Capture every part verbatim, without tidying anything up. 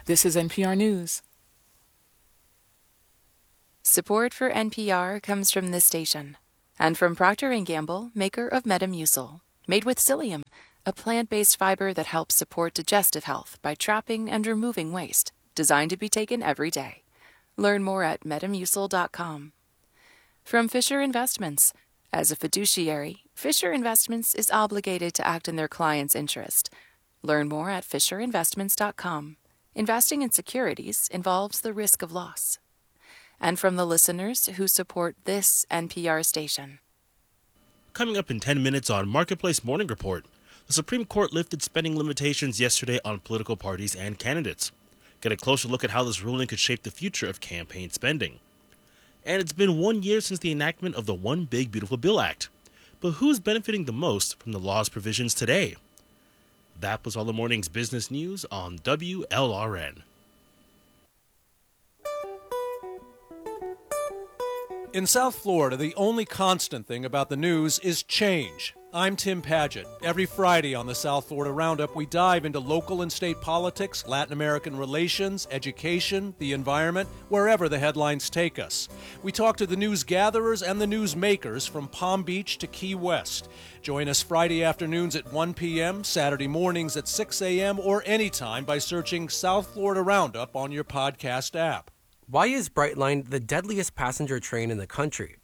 This is N P R News. Support for N P R comes from this station and from Procter and Gamble, maker of Metamucil, made with psyllium, a plant-based fiber that helps support digestive health by trapping and removing waste, designed to be taken every day. Learn more at metamucil dot com. From Fisher Investments. As a fiduciary, Fisher Investments is obligated to act in their client's interest. Learn more at fisher investments dot com. Investing in securities involves the risk of loss. And from the listeners who support this N P R station. Coming up in ten minutes on Marketplace Morning Report, the Supreme Court lifted spending limitations yesterday on political parties and candidates. Get a closer look at how this ruling could shape the future of campaign spending. And it's been one year since the enactment of the One Big Beautiful Bill Act. But who's benefiting the most from the law's provisions today? That was all the morning's business news on W L R N. In South Florida, the only constant thing about the news is change. I'm Tim Padgett. Every Friday on the South Florida Roundup, we dive into local and state politics, Latin American relations, education, the environment, wherever the headlines take us. We talk to the news gatherers and the news makers from Palm Beach to Key West. Join us Friday afternoons at one p.m., Saturday mornings at six a.m., or anytime by searching South Florida Roundup on your podcast app. Why is Brightline the deadliest passenger train in the country?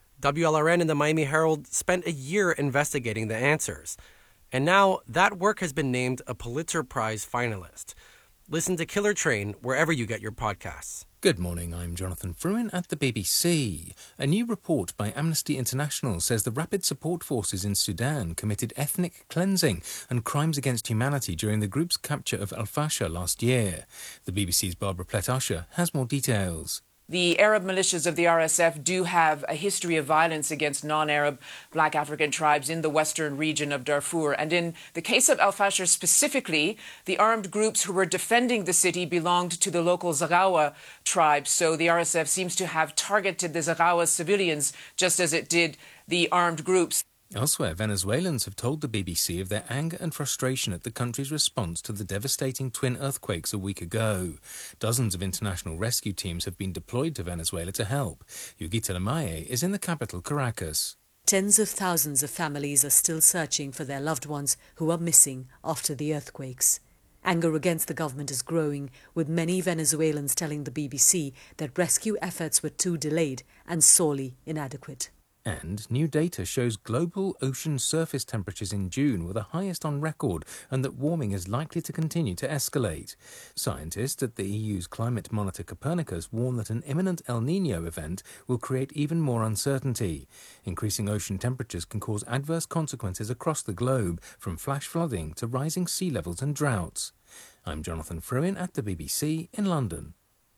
W L R N and the Miami Herald spent a year investigating the answers. And now that work has been named a Pulitzer Prize finalist. Listen to Killer Train wherever you get your podcasts. Good morning, I'm Jonathan Fruin at the B B C. A new report by Amnesty International says the Rapid Support Forces in Sudan committed ethnic cleansing and crimes against humanity during the group's capture of Al-Fasher last year. The B B C's Barbara Plett-Usher has more details. The Arab militias of the R S F do have a history of violence against non-Arab black African tribes in the western region of Darfur. And in the case of Al-Fasher specifically, the armed groups who were defending the city belonged to the local Zaghawa tribe. So the R S F seems to have targeted the Zaghawa civilians just as it did the armed groups. Elsewhere, Venezuelans have told the B B C of their anger and frustration at the country's response to the devastating twin earthquakes a week ago. Dozens of international rescue teams have been deployed to Venezuela to help. Yugita Lamaye is in the capital, Caracas. Tens of thousands of families are still searching for their loved ones who are missing after the earthquakes. Anger against the government is growing, with many Venezuelans telling the B B C that rescue efforts were too delayed and sorely inadequate. And new data shows global ocean surface temperatures in June were the highest on record and that warming is likely to continue to escalate. Scientists at the E U's climate monitor Copernicus warn that an imminent El Niño event will create even more uncertainty. Increasing ocean temperatures can cause adverse consequences across the globe, from flash flooding to rising sea levels and droughts. I'm Jonathan Fruin at the B B C in London.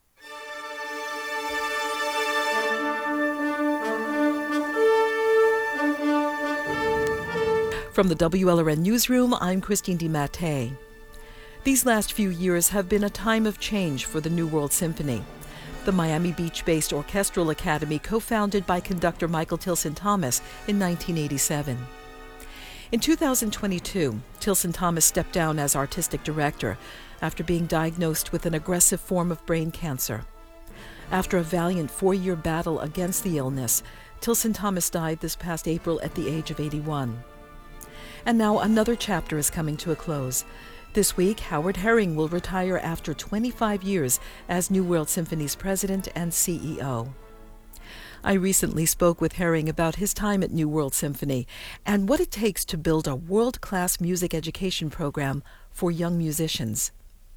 From the W L R N Newsroom, I'm Christine DiMattei. These last few years have been a time of change for the New World Symphony. The Miami Beach-based orchestral academy co-founded by conductor Michael Tilson Thomas in nineteen eighty-seven. In two thousand twenty-two, Tilson Thomas stepped down as artistic director after being diagnosed with an aggressive form of brain cancer. After a valiant four-year battle against the illness, Tilson Thomas died this past April at the age of eighty-one. And now another chapter is coming to a close. This week, Howard Herring will retire after twenty-five years as New World Symphony's president and C E O. I recently spoke with Herring about his time at New World Symphony and what it takes to build a world-class music education program for young musicians.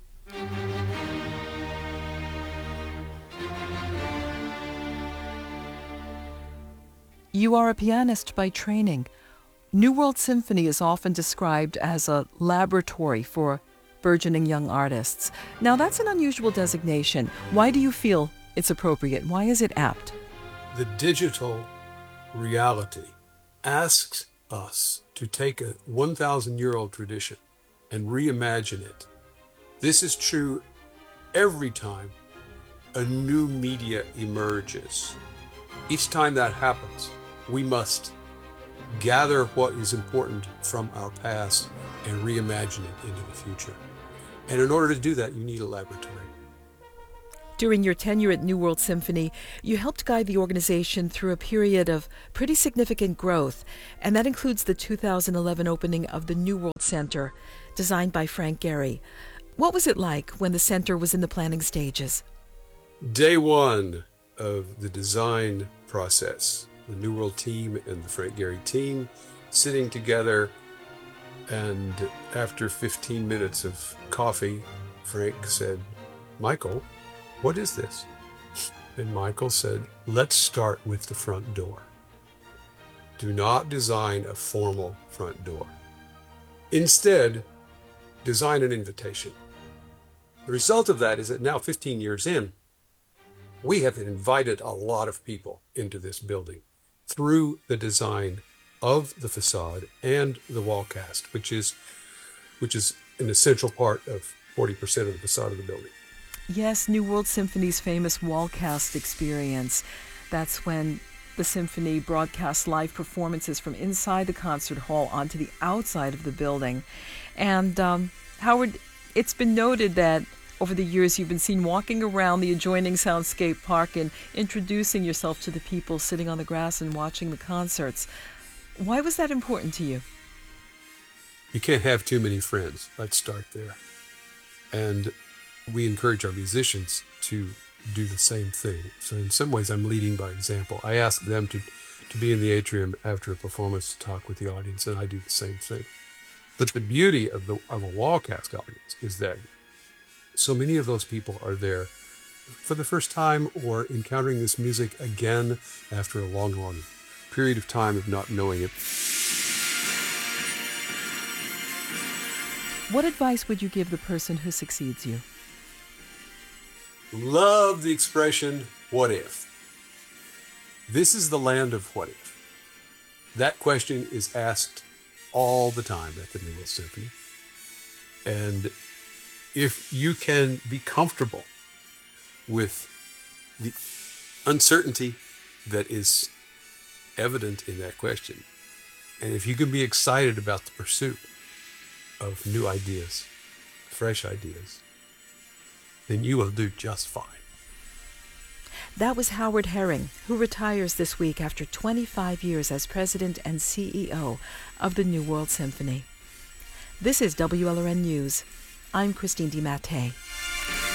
You are a pianist by training. New World Symphony is often described as a laboratory for burgeoning young artists. Now, that's an unusual designation. Why do you feel it's appropriate? Why is it apt? The digital reality asks us to take a one thousand year old tradition and reimagine it. This is true every time a new media emerges. Each time that happens, we must gather what is important from our past and reimagine it into the future. And in order to do that, you need a laboratory. During your tenure at New World Symphony, you helped guide the organization through a period of pretty significant growth, and that includes the two thousand eleven opening of the New World Center, designed by Frank Gehry. What was it like when the center was in the planning stages? Day one of the design process, the New World team and the Frank Gehry team sitting together, and after fifteen minutes of coffee, Frank said, "Michael, what is this?" And Michael said, "Let's start with the front door. Do not design a formal front door. Instead, design an invitation." The result of that is that now, fifteen years in, we have invited a lot of people into this building through the design of the facade and the wall cast, which is which is an essential part of forty percent of the facade of the building. Yes, New World Symphony's famous wall cast experience. That's when the symphony broadcasts live performances from inside the concert hall onto the outside of the building. And um, Howard, it's been noted that over the years you've been seen walking around the adjoining Soundscape Park and introducing yourself to the people sitting on the grass and watching the concerts. Why was that important to you? You can't have too many friends. Let's start there. And we encourage our musicians to do the same thing. So in some ways, I'm leading by example. I ask them to, to be in the atrium after a performance to talk with the audience, and I do the same thing. But the beauty of, the, of a wall cast audience is that so many of those people are there for the first time or encountering this music again after a long, long period of time of not knowing it. What advice would you give the person who succeeds you? Love the expression, what if? This is the land of what if. That question is asked all the time at the New World Symphony. And if you can be comfortable with the uncertainty that is evident in that question, and if you can be excited about the pursuit of new ideas, fresh ideas, then you will do just fine. That was Howard Herring, who retires this week after twenty-five years as president and C E O of the New World Symphony. This is W L R N News. I'm Christine DiMattei.